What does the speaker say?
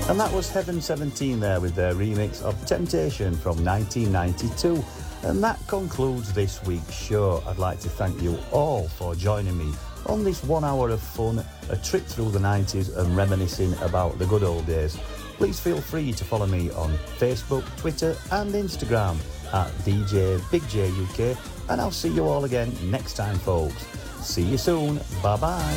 And that was Heaven 17 there with their remix of Temptation from 1992. And that concludes this week's show. I'd like to thank you all for joining me on this 1 hour of fun, a trip through the 90s and reminiscing about the good old days. Please feel free to follow me on Facebook, Twitter and Instagram at DJ Big J UK, and I'll see you all again next time, folks. See you soon. Bye-bye.